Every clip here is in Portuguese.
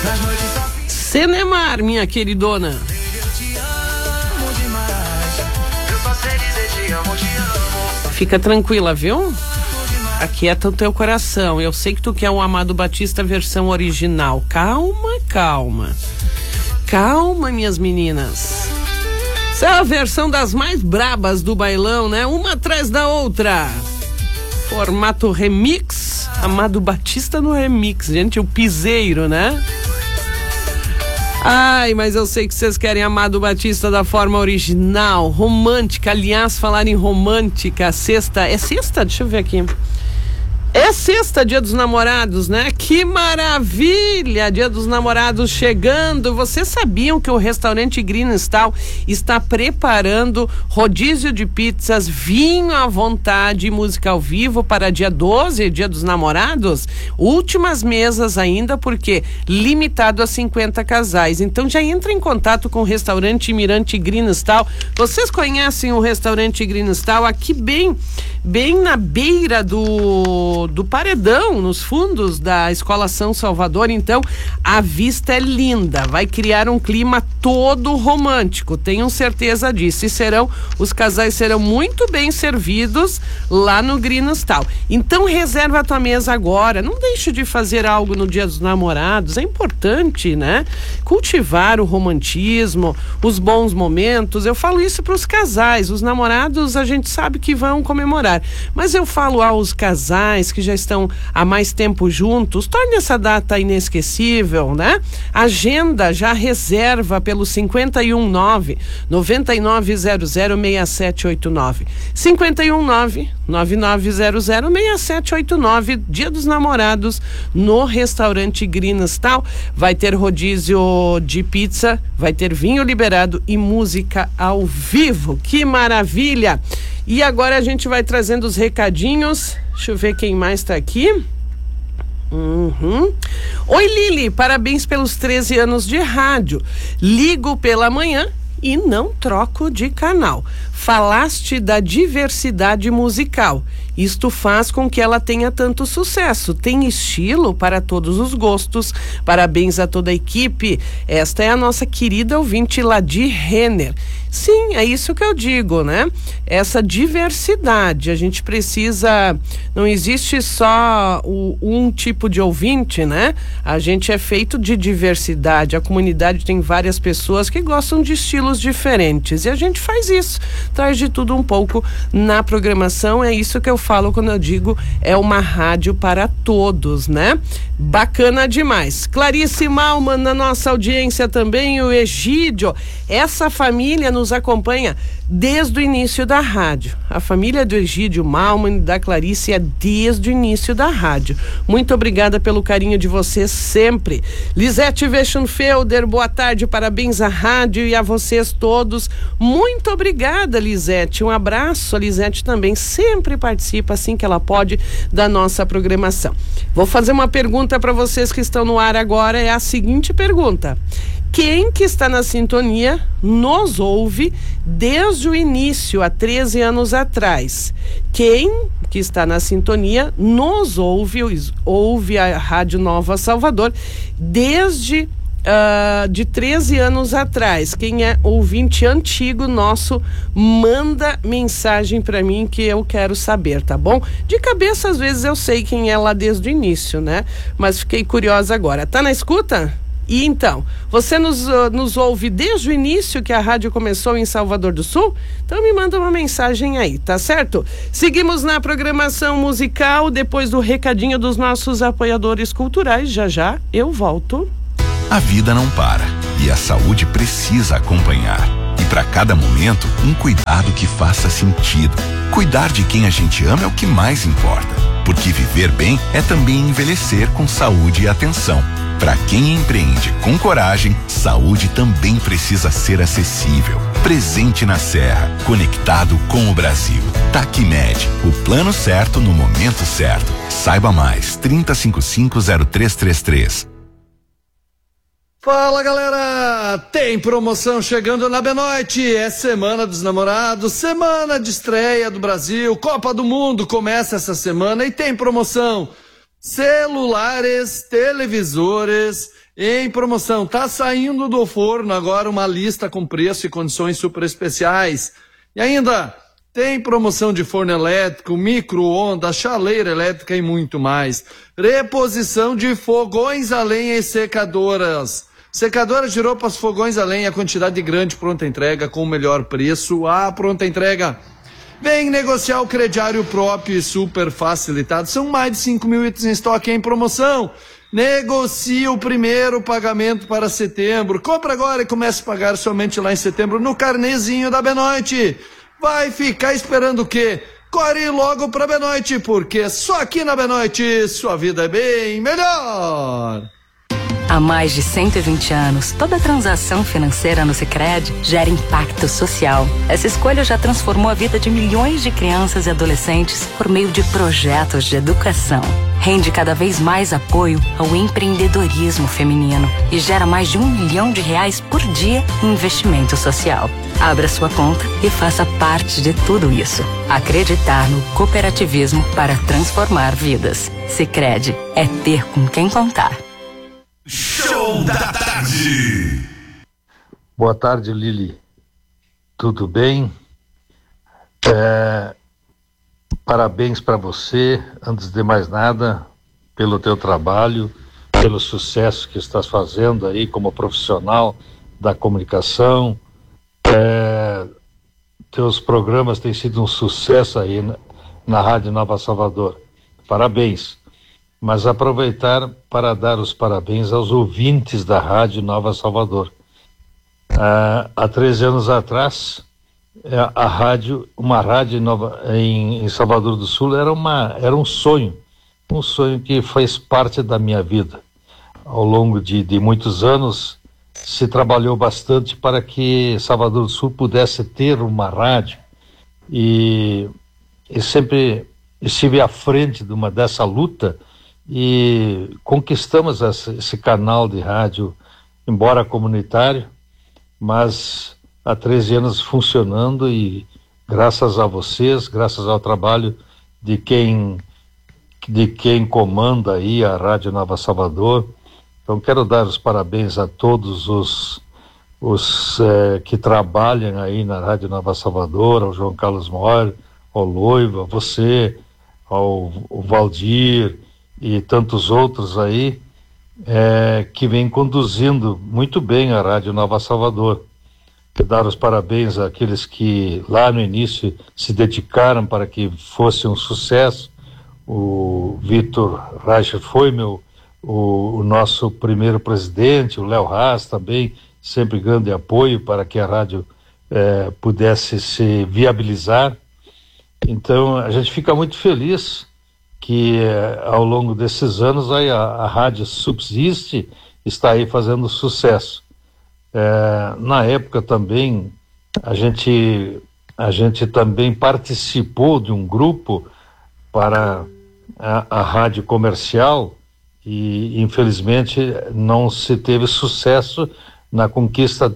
Senemar, minha queridona. Fica tranquila, viu? Aquieta o teu coração. Eu sei que tu quer o Amado Batista versão original. Calma, calma. Calma, minhas meninas. Essa é a versão das mais brabas do bailão, né? Uma atrás da outra. Formato remix. Amado Batista no remix, gente. O piseiro, né? Ai, mas eu sei que vocês querem Amado Batista da forma original, romântica. Aliás, falar em romântica, sexta... É sexta? Deixa eu ver aqui. É sexta, Dia dos Namorados, né? Que maravilha! Dia dos Namorados chegando. Vocês sabiam que o restaurante Greenstall está preparando rodízio de pizzas, vinho à vontade e música ao vivo para dia 12, Dia dos Namorados? Últimas mesas ainda, porque limitado a 50 casais. Então já entra em contato com o restaurante Mirante Greenstall. Vocês conhecem o restaurante Greenstall aqui bem na beira do paredão, nos fundos da Escola São Salvador. Então a vista é linda, vai criar um clima todo romântico, tenham certeza disso, e os casais serão muito bem servidos lá no Greenstall. Então reserva a tua mesa agora, não deixe de fazer algo no Dia dos Namorados, é importante, né? Cultivar o romantismo, os bons momentos. Eu falo isso para os casais, os namorados a gente sabe que vão comemorar, mas eu falo aos casais que já estão há mais tempo juntos, torne essa data inesquecível, né? Agenda, já reserva pelo 519-9900-6789. 519-9900-6789. Dia dos Namorados no restaurante Greenstall. Vai ter rodízio de pizza, vai ter vinho liberado e música ao vivo. Que maravilha! E agora a gente vai trazendo os recadinhos. Deixa eu ver quem mais tá aqui. Oi, Lili, parabéns pelos 13 anos de rádio. Ligo pela manhã e não troco de canal. Falaste da diversidade musical. Isto faz com que ela tenha tanto sucesso. Tem estilo para todos os gostos. Parabéns a toda a equipe. Esta é a nossa querida ouvinte Ladi Renner. Sim, é isso que eu digo, né? Essa diversidade, a gente precisa, não existe só um tipo de ouvinte, né? A gente é feito de diversidade, a comunidade tem várias pessoas que gostam de estilos diferentes e a gente faz isso, traz de tudo um pouco na programação. É isso que eu falo quando eu digo é uma rádio para todos, né? Bacana demais. Clarice Malman na nossa audiência também, o Egídio, essa família nos acompanha desde o início da rádio. A família do Egídio Malman e da Clarice é desde o início da rádio. Muito obrigada pelo carinho de vocês sempre. Lisete Weschenfelder, boa tarde, parabéns à rádio e a vocês todos. Muito obrigada, Lisete. Um abraço. A Lisete também sempre participa assim que ela pode da nossa programação. Vou fazer uma pergunta para vocês que estão no ar agora, é a seguinte pergunta: quem que está na sintonia nos ouve desde o início, há 13 anos atrás? Quem que está na sintonia nos ouve a Rádio Nova Salvador desde de 13 anos atrás? Quem é ouvinte antigo nosso, manda mensagem para mim que eu quero saber, tá bom? De cabeça, às vezes eu sei quem é lá desde o início, né? Mas fiquei curiosa agora. Tá na escuta? E então, você nos ouve desde o início que a rádio começou em Salvador do Sul? Então me manda uma mensagem aí, tá certo? Seguimos na programação musical, depois do recadinho dos nossos apoiadores culturais. Já eu volto. A vida não para e a saúde precisa acompanhar. E para cada momento, um cuidado que faça sentido. Cuidar de quem a gente ama é o que mais importa. Porque viver bem é também envelhecer com saúde e atenção. Para quem empreende com coragem, saúde também precisa ser acessível. Presente na Serra, conectado com o Brasil. Tacmed, o plano certo no momento certo. Saiba mais, 3055-0333. Fala, galera! Tem promoção chegando na Benoite. É Semana dos Namorados, semana de estreia do Brasil. Copa do Mundo começa essa semana e tem promoção. Celulares, televisores em promoção. Tá saindo do forno agora uma lista com preço e condições super especiais. E ainda tem promoção de forno elétrico, micro-ondas, chaleira elétrica e muito mais. Reposição de fogões a lenha e secadoras. Secadoras de roupas, fogões a lenha, quantidade grande, pronta entrega com o melhor preço. A pronta entrega. Vem negociar o crediário próprio e super facilitado. São mais de 5.000 itens em estoque em promoção. Negocie o primeiro pagamento para setembro. Compre agora e comece a pagar somente lá em setembro no carnezinho da Benoit. Vai ficar esperando o quê? Corre logo pra Benoit, porque só aqui na Benoit sua vida é bem melhor. Há mais de 120 anos, toda transação financeira no Sicredi gera impacto social. Essa escolha já transformou a vida de milhões de crianças e adolescentes por meio de projetos de educação. Rende cada vez mais apoio ao empreendedorismo feminino e gera mais de R$1 milhão por dia em investimento social. Abra sua conta e faça parte de tudo isso. Acreditar no cooperativismo para transformar vidas. Sicredi é ter com quem contar. Show da tarde. Boa tarde, Lili. Tudo bem? Parabéns para você, antes de mais nada, pelo teu trabalho, pelo sucesso que estás fazendo aí como profissional da comunicação. Teus programas têm sido um sucesso aí na Rádio Nova Salvador. Parabéns. Mas aproveitar para dar os parabéns aos ouvintes da Rádio Nova Salvador. Há 13 anos atrás, uma rádio nova em Salvador do Sul era um sonho que fez parte da minha vida. Ao longo de muitos anos, se trabalhou bastante para que Salvador do Sul pudesse ter uma rádio, e sempre estive à frente dessa luta, e conquistamos esse canal de rádio, embora comunitário, mas há 13 anos funcionando, e graças a vocês, graças ao trabalho de quem comanda aí a Rádio Nova Salvador. Então quero dar os parabéns a todos os que trabalham aí na Rádio Nova Salvador, ao João Carlos Moura, ao Loivo, a você, ao Valdir e tantos outros aí, que vem conduzindo muito bem a Rádio Nova Salvador. Quero dar os parabéns àqueles que lá no início se dedicaram para que fosse um sucesso. O Vitor Reicher foi o nosso primeiro presidente, o Léo Haas também, sempre grande apoio para que a rádio pudesse se viabilizar. Então a gente fica muito feliz que ao longo desses anos aí a rádio subsiste, está aí fazendo sucesso. Na época também a gente também participou de um grupo para a rádio comercial, e infelizmente não se teve sucesso na conquista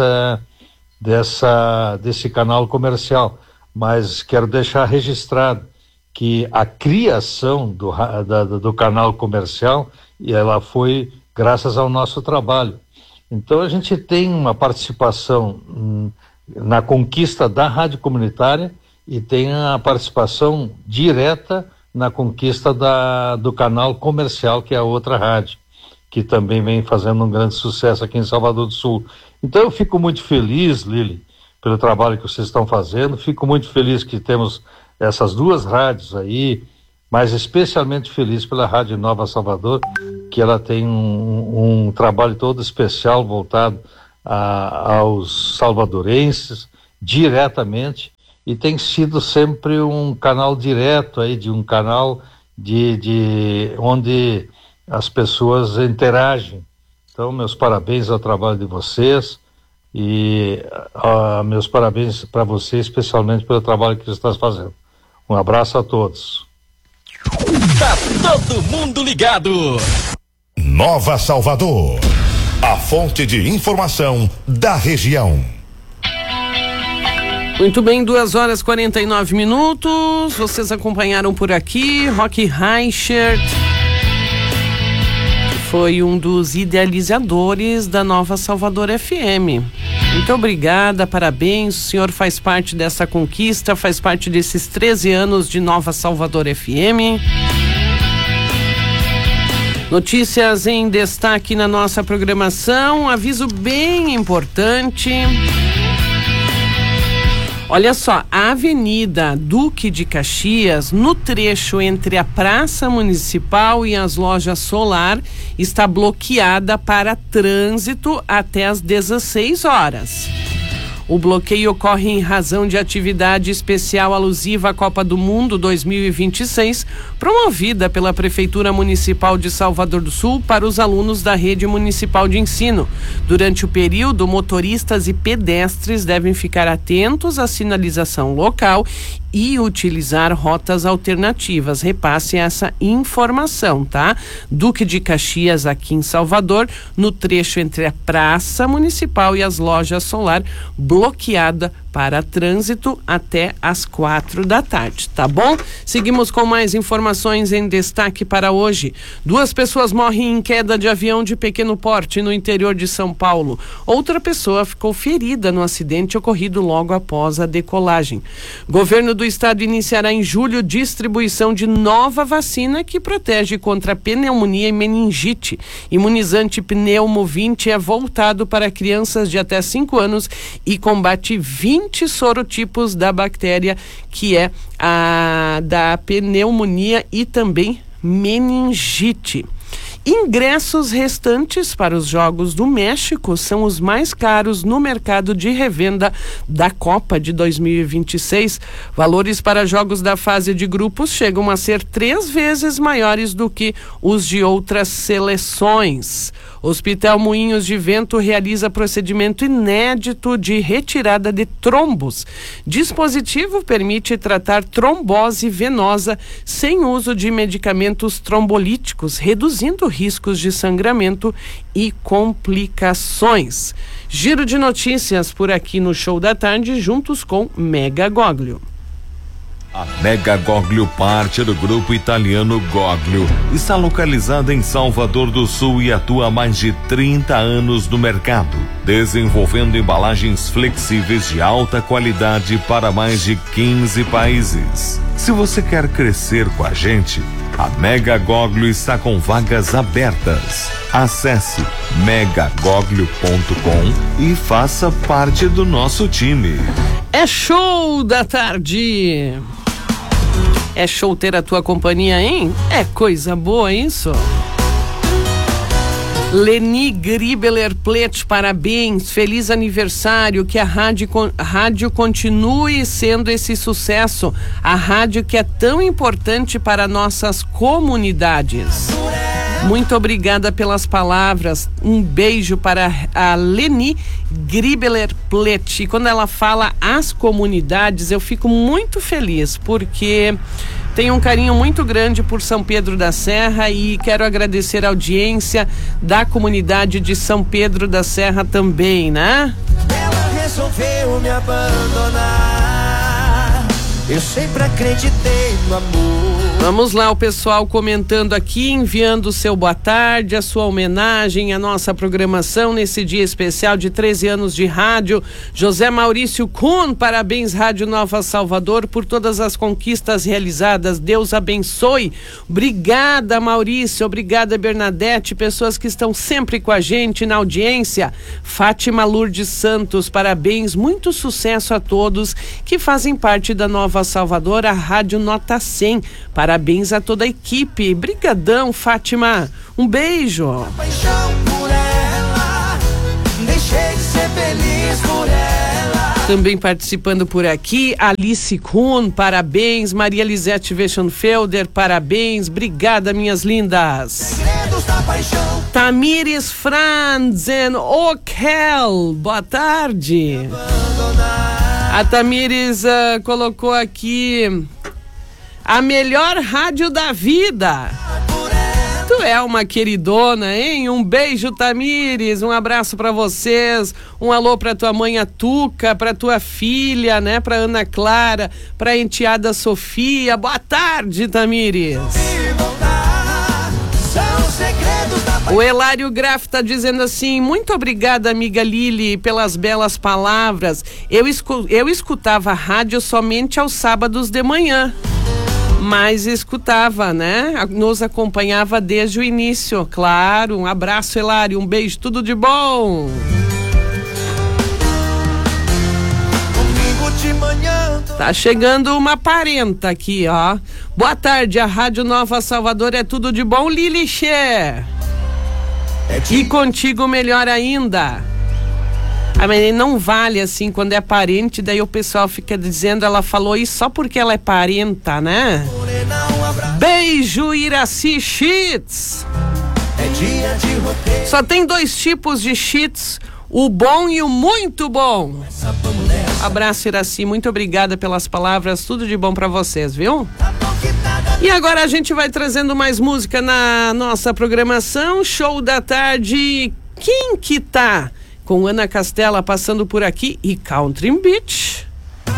desse canal comercial, mas quero deixar registrado que a criação do canal comercial, e ela foi graças ao nosso trabalho. Então a gente tem uma participação na conquista da rádio comunitária, e tem a participação direta na conquista do canal comercial, que é a outra rádio, que também vem fazendo um grande sucesso aqui em Salvador do Sul. Então eu fico muito feliz, Lili, pelo trabalho que vocês estão fazendo. Fico muito feliz que temos essas duas rádios aí, mas especialmente feliz pela Rádio Nova Salvador, que ela tem um trabalho todo especial voltado aos salvadorenses, diretamente, e tem sido sempre um canal direto aí, de um canal de onde as pessoas interagem. Então, meus parabéns ao trabalho de vocês, e meus parabéns para você, especialmente pelo trabalho que você está fazendo. Um abraço a todos. Tá todo mundo ligado. Nova Salvador, a fonte de informação da região. Muito bem, 2h49. Vocês acompanharam por aqui Rocky Reichert, que foi um dos idealizadores da Nova Salvador FM. Muito obrigada, parabéns, o senhor faz parte dessa conquista, faz parte desses 13 anos de Nova Salvador FM. Notícias em destaque na nossa programação, aviso bem importante. Olha só, a Avenida Duque de Caxias, no trecho entre a Praça Municipal e as lojas Solar, está bloqueada para trânsito até às 16 horas. O bloqueio ocorre em razão de atividade especial alusiva à Copa do Mundo 2026, promovida pela Prefeitura Municipal de Salvador do Sul para os alunos da Rede Municipal de Ensino. Durante o período, motoristas e pedestres devem ficar atentos à sinalização local e utilizar rotas alternativas. Repasse essa informação, tá? Duque de Caxias, aqui em Salvador, no trecho entre a Praça Municipal e as lojas Solar, bloqueada para trânsito até às 4 da tarde, tá bom? Seguimos com mais informações em destaque para hoje. 2 pessoas morrem em queda de avião de pequeno porte no interior de São Paulo. Outra pessoa ficou ferida no acidente ocorrido logo após a decolagem. Governo do estado iniciará em julho distribuição de nova vacina que protege contra pneumonia e meningite. Imunizante Pneumovinte é voltado para crianças de até 5 anos e combate 20 sorotipos da bactéria, que é a da pneumonia e também meningite. Ingressos restantes para os Jogos do México são os mais caros no mercado de revenda da Copa de 2026. Valores para jogos da fase de grupos chegam a ser 3 vezes maiores do que os de outras seleções. Hospital Moinhos de Vento realiza procedimento inédito de retirada de trombos. Dispositivo permite tratar trombose venosa sem uso de medicamentos trombolíticos, reduzindo riscos de sangramento e complicações. Giro de notícias por aqui no Show da Tarde, juntos com Mega Goglio. A Mega Goglio, parte do grupo italiano Goglio, está localizada em Salvador do Sul e atua há mais de 30 anos no mercado, desenvolvendo embalagens flexíveis de alta qualidade para mais de 15 países. Se você quer crescer com a gente, a Mega Goglio está com vagas abertas. Acesse megagoglio.com e faça parte do nosso time. É Show da Tarde. É show ter a tua companhia, hein? É coisa boa isso. Leni Gribeler Plet, parabéns, feliz aniversário, que a rádio continue sendo esse sucesso, a rádio que é tão importante para nossas comunidades. Muito obrigada pelas palavras, um beijo para a Leni Gribeler Plet. E quando ela fala as comunidades, eu fico muito feliz, porque tenho um carinho muito grande por São Pedro da Serra e quero agradecer a audiência da comunidade de São Pedro da Serra também, né? Ela resolveu me abandonar, eu sempre acreditei no amor. Vamos lá, o pessoal comentando aqui, enviando o seu boa tarde, a sua homenagem à nossa programação nesse dia especial de 13 anos de rádio. José Maurício Kuhn, parabéns Rádio Nova Salvador por todas as conquistas realizadas, Deus abençoe. Obrigada, Maurício, obrigada, Bernadette, pessoas que estão sempre com a gente na audiência. Fátima Lourdes Santos, parabéns, muito sucesso a todos que fazem parte da Nova Salvador, a Rádio Nota 100. Parabéns a toda a equipe. Brigadão, Fátima. Um beijo. Paixão por ela, deixei de ser feliz por ela. Também participando por aqui, Alice Kuhn, parabéns. Maria Lisete Weschenfelder, parabéns. Obrigada, minhas lindas. Segredos da paixão. Tamires Franzen Okel, boa tarde. A Tamires colocou aqui: a melhor rádio da vida. Tu é uma queridona, hein? Um beijo, Tamires, um abraço pra vocês, um alô pra tua mãe, a Tuca, pra tua filha, né? Pra Ana Clara, pra enteada Sofia. Boa tarde, Tamires. São segredos da O Hilário Graff tá dizendo assim: muito obrigada, amiga Lili, pelas belas palavras. Eu escutava rádio somente aos sábados de manhã, mas escutava, né? Nos acompanhava desde o início. Claro, um abraço, Hilário, um beijo, tudo de bom. Tá chegando uma parenta aqui, ó. Boa tarde, a Rádio Nova Salvador é tudo de bom, Lili Xê. E contigo melhor ainda. Mas não vale assim quando é parente, daí o pessoal fica dizendo, ela falou isso só porque ela é parenta, né? Beijo, Iraci Cheats. Só tem 2 tipos de cheats, o bom e o muito bom. Abraço, Iraci, muito obrigada pelas palavras, tudo de bom pra vocês, viu? E agora a gente vai trazendo mais música na nossa programação, show da tarde, quem que tá? Com Ana Castela passando por aqui e Country Beach.